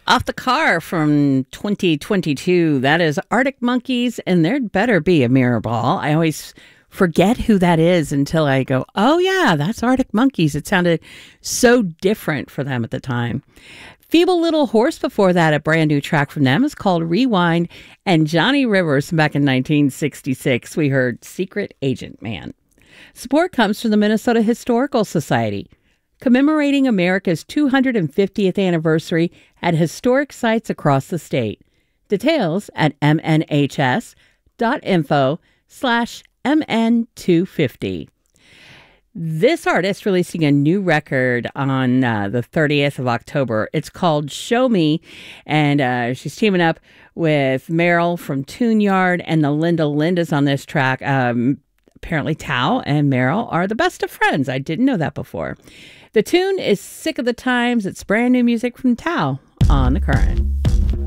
Off the Car from 2022. That is Arctic Monkeys, and there'd better be a mirror ball. I always forget who that is until I go, oh yeah, that's Arctic Monkeys. It sounded so different for them at the time. Feeble Little Horse before that, a brand new track from them, is called Rewind. And Johnny Rivers back in 1966, we heard Secret Agent Man. Support comes from the Minnesota Historical Society, commemorating America's 250th anniversary at historic sites across the state. Details at mnhs.info/MN250. This artist releasing a new record on the 30th of October. It's called Show Me, and she's teaming up with Meryl from Tune Yard, and the Lindas on this track. Apparently Tao and Meryl are the best of friends. I didn't know that before. The tune is Sick of the Times. It's brand new music from Tao on The Current.